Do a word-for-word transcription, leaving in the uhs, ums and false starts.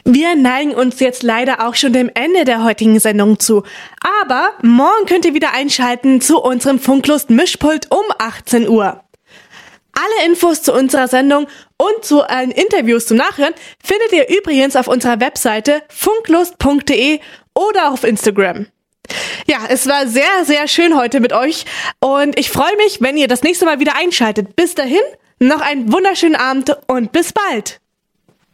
Wir neigen uns jetzt leider auch schon dem Ende der heutigen Sendung zu. Aber morgen könnt ihr wieder einschalten zu unserem Funklust-Mischpult um achtzehn Uhr. Alle Infos zu unserer Sendung und zu allen Interviews zum Nachhören findet ihr übrigens auf unserer Webseite funklust punkt de oder auf Instagram. Ja, es war sehr, sehr schön heute mit euch und ich freue mich, wenn ihr das nächste Mal wieder einschaltet. Bis dahin, noch einen wunderschönen Abend und bis bald.